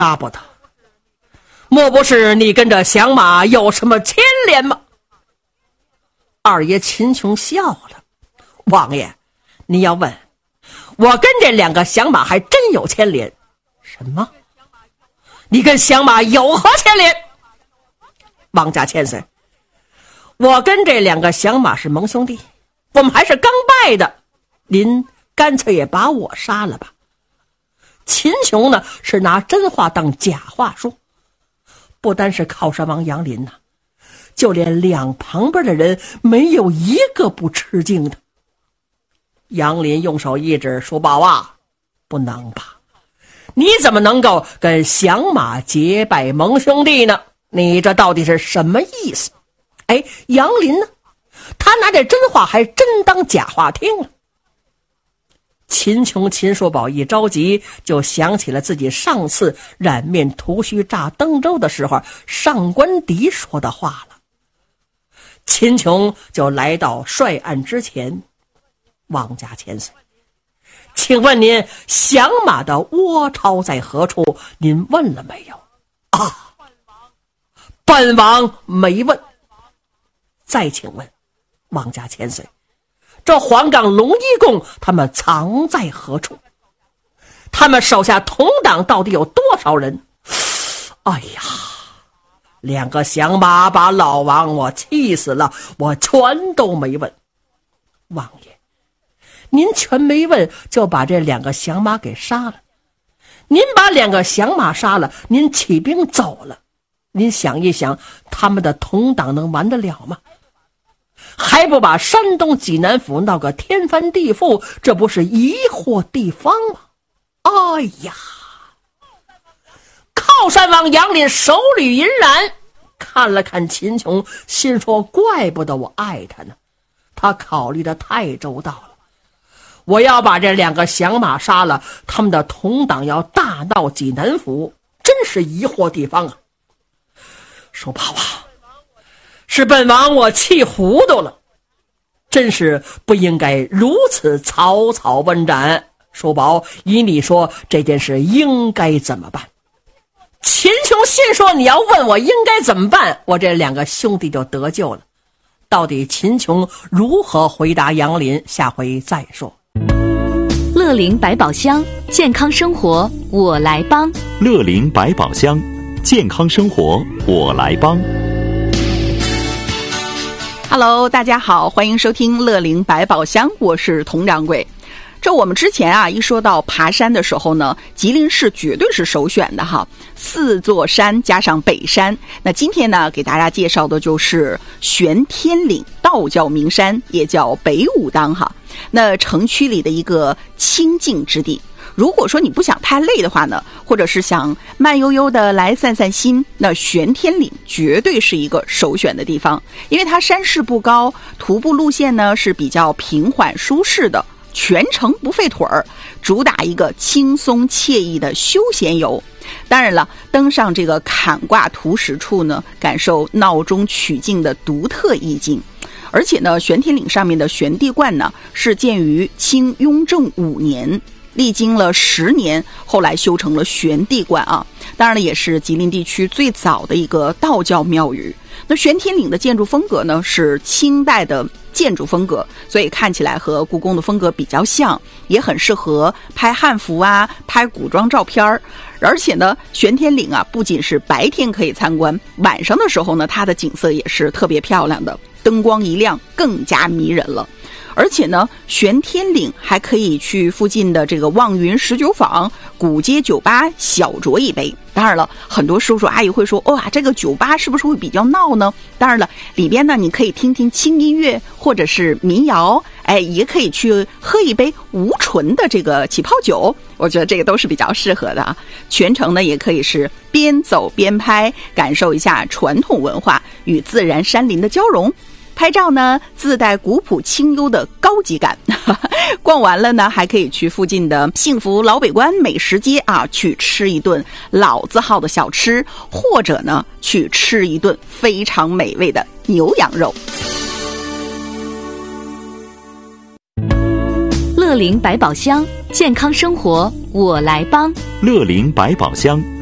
大不得，莫不是你跟着响马有什么牵连吗？二爷秦琼笑了，王爷，你要问，我跟这2个响马还真有牵连。什么？你跟响马有何牵连？王家千岁，我跟这2个响马是盟兄弟，我们还是刚拜的，您干脆也把我杀了吧。秦琼呢，是拿真话当假话说，不单是靠山王杨林就连两旁边的人没有一个不吃惊的。杨林用手一指，叔宝啊，不能吧，你怎么能够跟响马结拜盟兄弟呢？你这到底是什么意思？哎，杨林呢，他拿这真话还真当假话听了。秦琼秦叔宝一着急，就想起了自己上次染面涂须炸登州的时候上官迪说的话了。秦琼就来到帅案之前，王家千岁，请问您响马的窝巢在何处？您问了没有？啊，本王没问。再请问王家千岁，这黄岗龙一共他们藏在何处？他们手下同党到底有多少人？哎呀，2个响马把老王我气死了，我全都没问。王爷，您全没问就把这2个响马给杀了，您把2个响马杀了，您起兵走了，您想一想，他们的同党能完得了吗？还不把山东济南府闹个天翻地覆，这不是疑惑地方吗？哎呀，靠山王杨林手里隐然，看了看秦琼，心说怪不得我爱他呢，他考虑的太周到了。我要把这2个响马杀了，他们的同党要大闹济南府，真是疑惑地方啊。说宝啊，是本王我气糊涂了，真是不应该如此草草问斩。叔宝，依你说这件事应该怎么办？秦琼心说，你要问我应该怎么办，我这2个兄弟就得救了。到底秦琼如何回答杨林，下回再说。 乐龄百宝箱，健康生活我来帮。 乐龄百宝箱，健康生活我来帮。 Hello， 大家好，欢迎收听乐龄百宝箱，我是佟掌柜。这我们之前一说到爬山的时候呢，吉林市绝对是首选的哈，4座山加上北山。那今天呢，给大家介绍的就是玄天岭道教名山，也叫北武当哈。那城区里的一个清静之地。如果说你不想太累的话呢，或者是想慢悠悠的来散散心，那玄天岭绝对是一个首选的地方，因为它山势不高，徒步路线呢是比较平缓舒适的，全程不费腿儿，主打一个轻松惬意的休闲游。当然了，登上这个坎卦图石处呢，感受闹中取静的独特意境。而且呢，玄天岭上面的玄地观呢，是建于清雍正5年，历经了10年，后来修成了玄地观啊。当然了，也是吉林地区最早的一个道教庙宇。那玄天岭的建筑风格呢，是清代的建筑风格，所以看起来和故宫的风格比较像，也很适合拍汉服啊，拍古装照片儿。而且呢，玄天岭不仅是白天可以参观，晚上的时候呢，它的景色也是特别漂亮的，灯光一亮，更加迷人了。而且呢，玄天岭还可以去附近的这个望云十九坊、古街酒吧小酌一杯。当然了，很多叔叔阿姨会说，哇，这个酒吧是不是会比较闹呢？当然了，里边呢你可以听听轻音乐或者是民谣，也可以去喝一杯无醇的这个起泡酒，我觉得这个都是比较适合的啊。全程呢也可以是边走边拍，感受一下传统文化与自然山林的交融。拍照呢自带古朴清幽的高级感逛完了呢，还可以去附近的幸福老北关美食街去吃一顿老字号的小吃，或者呢去吃一顿非常美味的牛羊肉。 乐龄百宝箱，健康生活我来帮。 乐龄百宝箱，